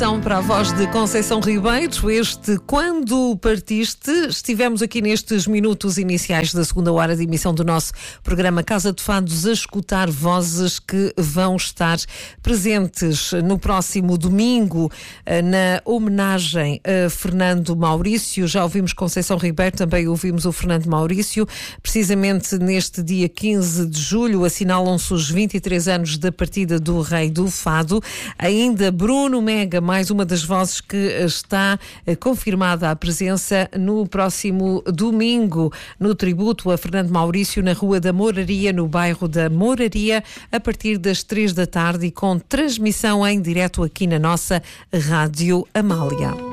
canção para a voz de Conceição Ribeiro, este Quando Partiste. Estivemos aqui nestes minutos iniciais da segunda hora de emissão do nosso programa Casa de Fados a escutar vozes que vão estar presentes no próximo domingo na homenagem a Fernando Maurício. Já ouvimos Conceição Ribeiro, também ouvimos o Fernando Maurício. Precisamente neste dia 15 de julho assinalam-se os 23 anos da partida do Rei do Fado. Ainda Bruno Mega, mais uma das vozes que está confirmada a presença no próximo domingo, no tributo a Fernando Maurício, na Rua da Moraria, no bairro da Moraria, a partir das 3 da tarde e com transmissão em direto aqui na nossa Rádio Amália.